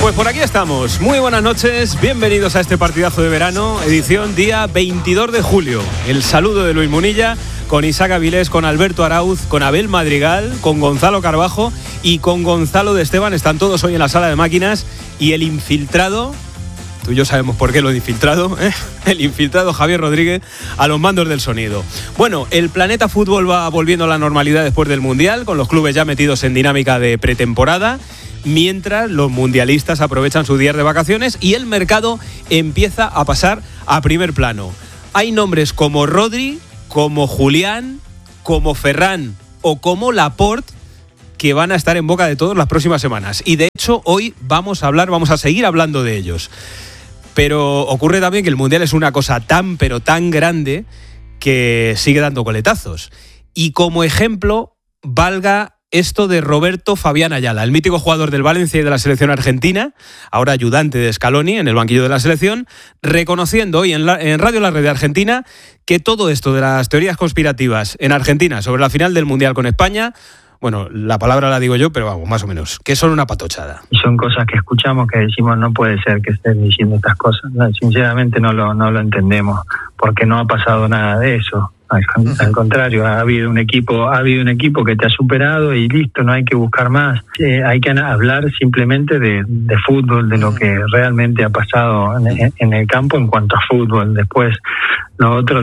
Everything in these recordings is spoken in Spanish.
Pues por aquí estamos. Muy buenas noches, bienvenidos a este partidazo de verano, edición día 22 de julio. El saludo de Luis Munilla, con Isaac Avilés, con Alberto Arauz, con Abel Madrigal, con Gonzalo Carbajo y con Gonzalo de Esteban. Están todos hoy en la sala de máquinas y el infiltrado, tú y yo sabemos por qué lo de infiltrado, el infiltrado Javier Rodríguez a los mandos del sonido. Bueno, el planeta fútbol va volviendo a la normalidad después del Mundial, con los clubes ya metidos en dinámica de pretemporada, mientras los mundialistas aprovechan sus días de vacaciones y el mercado empieza a pasar a primer plano. Hay nombres como Rodri, como Julián, como Ferran o como Laporte que van a estar en boca de todos las próximas semanas. Y de hecho hoy vamos a seguir hablando de ellos. Pero ocurre también que el Mundial es una cosa tan pero tan grande que sigue dando coletazos. Y como ejemplo valga esto de Roberto Fabián Ayala, el mítico jugador del Valencia y de la selección argentina, ahora ayudante de Scaloni en el banquillo de la selección, reconociendo hoy en Radio La Red de Argentina que todo esto de las teorías conspirativas en Argentina sobre la final del Mundial con España, bueno, la palabra la digo yo, pero vamos, más o menos, que son una patochada. Son cosas que escuchamos que decimos, no puede ser que estén diciendo estas cosas. No, sinceramente no lo entendemos, porque no ha pasado nada de eso. Al contrario, ha habido un equipo que te ha superado y listo, no hay que buscar más. Hay que hablar simplemente de fútbol, de lo que realmente ha pasado en el campo en cuanto a fútbol. Después lo otro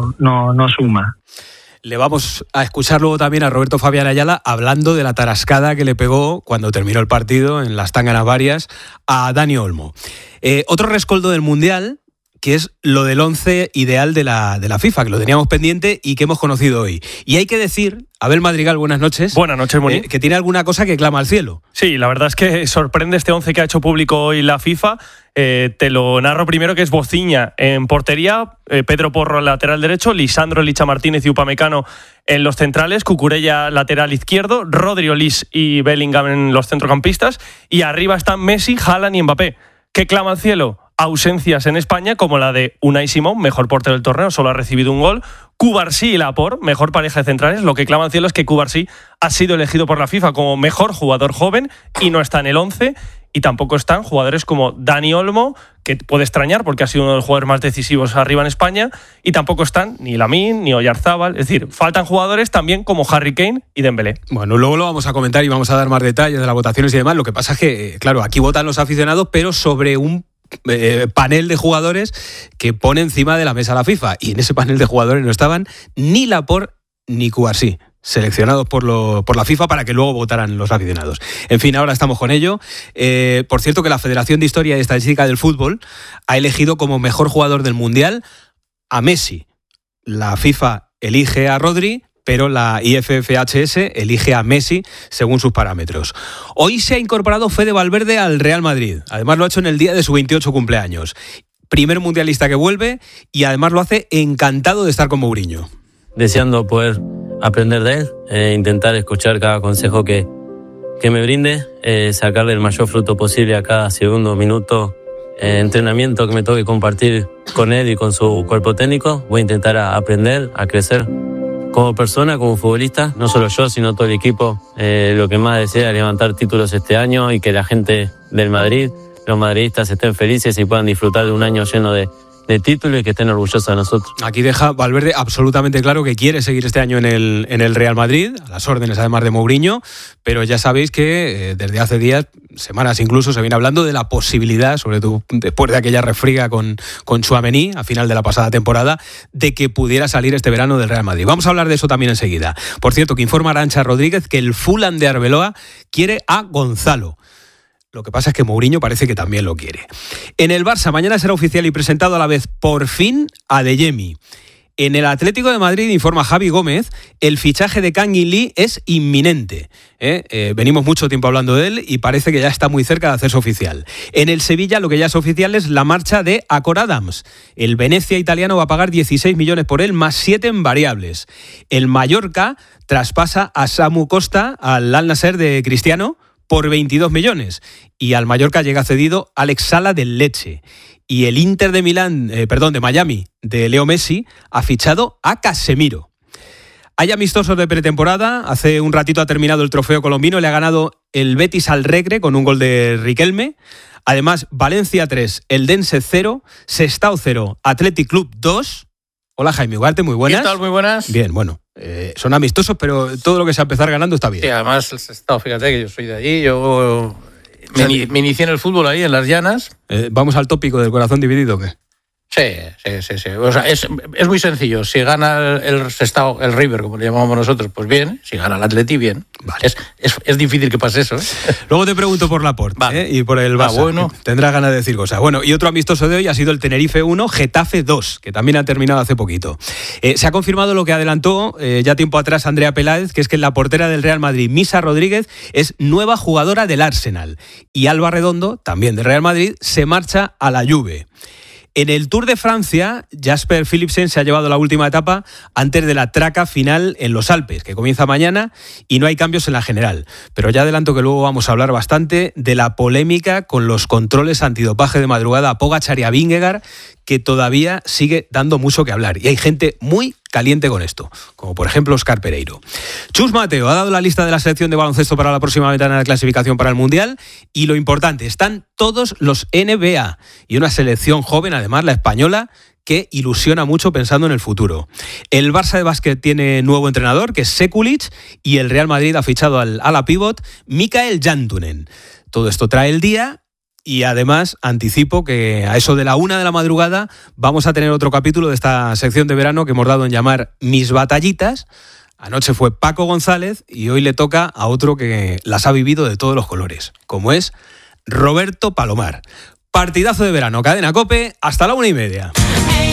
no suma. Le vamos a escuchar luego también a Roberto Fabián Ayala hablando de la tarascada que le pegó cuando terminó el partido en las Tánganas Varias a Dani Olmo. Otro rescoldo del Mundial, que es lo del 11 ideal de la FIFA, que lo teníamos pendiente y que hemos conocido hoy. Y hay que decir, Abel Madrigal, buenas noches. Buenas noches, Moni. Que tiene alguna cosa que clama al cielo. Sí, la verdad es que sorprende este 11 que ha hecho público hoy la FIFA. Te lo narro primero, que es Bociña en portería, Pedro Porro en lateral derecho, Lisandro Licha Martínez y Upamecano en los centrales, Cucurella lateral izquierdo, Rodri, Olís y Bellingham en los centrocampistas, y arriba están Messi, Haaland y Mbappé. ¿Qué clama al cielo? Ausencias en España, como la de Unai Simón, mejor portero del torneo, solo ha recibido un gol. Cubarsí y Laporte, mejor pareja de centrales. Lo que clama al cielo es que Cubarsí ha sido elegido por la FIFA como mejor jugador joven y no está en el 11. Y tampoco están jugadores como Dani Olmo, que puede extrañar porque ha sido uno de los jugadores más decisivos arriba en España. Y tampoco están ni Lamine ni Oyarzábal. Es decir, faltan jugadores también como Harry Kane y Dembélé. Bueno, luego lo vamos a comentar y vamos a dar más detalles de las votaciones y demás. Lo que pasa es que, claro, aquí votan los aficionados, pero sobre un panel de jugadores que pone encima de la mesa la FIFA, y en ese panel de jugadores no estaban ni Laporte ni Cubarsí, seleccionados por la FIFA para que luego votaran los aficionados. En fin, ahora estamos con ello. Por cierto, que la Federación de Historia y Estadística del Fútbol ha elegido como mejor jugador del Mundial a Messi. La FIFA elige a Rodri, pero la IFFHS elige a Messi según sus parámetros. Hoy se ha incorporado Fede Valverde al Real Madrid. Además lo ha hecho en el día de su 28 cumpleaños. Primer mundialista que vuelve y además lo hace encantado de estar con Mourinho. Deseando poder aprender de él, intentar escuchar cada consejo que me brinde, sacarle el mayor fruto posible a cada segundo, minuto, entrenamiento que me toque compartir con él y con su cuerpo técnico. Voy a intentar aprender, a crecer como persona, como futbolista, no solo yo, sino todo el equipo. Lo que más desea es levantar títulos este año y que la gente del Madrid, los madridistas, estén felices y puedan disfrutar de un año lleno de títulos y que estén orgullosos de nosotros. Aquí deja Valverde absolutamente claro que quiere seguir este año en el Real Madrid, a las órdenes además de Mourinho, pero ya sabéis que desde hace días, semanas incluso, se viene hablando de la posibilidad, sobre todo después de aquella refriega con Tchouaméni a final de la pasada temporada, de que pudiera salir este verano del Real Madrid. Vamos a hablar de eso también enseguida. Por cierto, que informa Arantxa Rodríguez que el Fulham de Arbeloa quiere a Gonzalo. Lo que pasa es que Mourinho parece que también lo quiere. En el Barça, mañana será oficial y presentado a la vez, por fin, Adeyemi. En el Atlético de Madrid, informa Javi Gómez, el fichaje de Kang In Lee es inminente. Venimos mucho tiempo hablando de él y parece que ya está muy cerca de hacerse oficial. En el Sevilla, lo que ya es oficial es la marcha de Acor Adams. El Venezia italiano va a pagar 16 millones por él, más 7 en variables. El Mallorca traspasa a Samu Costa al Al Nassr de Cristiano por 22 millones. Y al Mallorca llega cedido Alex Sala del Lecce. Y el Inter de Miami, de Leo Messi, ha fichado a Casemiro. Hay amistosos de pretemporada. Hace un ratito ha terminado el trofeo colombino. Le ha ganado el Betis al Regre con un gol de Riquelme. Además, Valencia 3, Eldense 0, Sestao 0, Athletic Club 2. Hola Jaime Ugarte, muy buenas. ¿Qué tal? Muy buenas. Bien, bueno, son amistosos, pero todo lo que sea empezar ganando está bien. Sí, además el Sestao, fíjate que yo soy de allí, yo me inicié en el fútbol ahí, en las Llanas. ¿Vamos al tópico del corazón dividido o qué? Sí. O sea, es muy sencillo. Si gana el Sestao, el River, como le llamamos nosotros, pues bien. Si gana el Atleti, bien. Vale. Es difícil que pase eso. Luego te pregunto por Laporte, vale. Y por el Barça. Bueno. Tendrás ganas de decir cosas. Bueno, y otro amistoso de hoy ha sido el Tenerife 1, Getafe 2, que también ha terminado hace poquito. Se ha confirmado lo que adelantó ya tiempo atrás Andrea Peláez, que es que la portera del Real Madrid, Misa Rodríguez, es nueva jugadora del Arsenal. Y Alba Redondo, también del Real Madrid, se marcha a la Juve. En el Tour de Francia, Jasper Philipsen se ha llevado la última etapa antes de la traca final en los Alpes, que comienza mañana, y no hay cambios en la general. Pero ya adelanto que luego vamos a hablar bastante de la polémica con los controles antidopaje de madrugada a Pogačar y a Vingegaard, que todavía sigue dando mucho que hablar. Y hay gente muy caliente con esto, como por ejemplo Óscar Pereiro. Chus Mateo ha dado la lista de la selección de baloncesto para la próxima ventana de clasificación para el Mundial, y lo importante, están todos los NBA y una selección joven, además la española, que ilusiona mucho pensando en el futuro. El Barça de básquet tiene nuevo entrenador, que es Sekulic, y el Real Madrid ha fichado al ala pívot Mikael Jantunen. Todo esto trae el día. Y además anticipo que a eso de la 1 de la madrugada vamos a tener otro capítulo de esta sección de verano que hemos dado en llamar Mis Batallitas. Anoche fue Paco González y hoy le toca a otro que las ha vivido de todos los colores, como es Roberto Palomar. Partidazo de verano, Cadena COPE, hasta la 1:30.